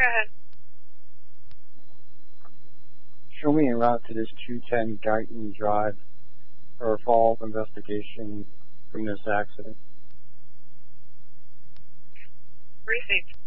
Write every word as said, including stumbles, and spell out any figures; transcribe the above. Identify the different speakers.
Speaker 1: Go ahead.
Speaker 2: Show me a route to this two ten Guyton Drive for a follow-up investigation from this accident.
Speaker 1: Received.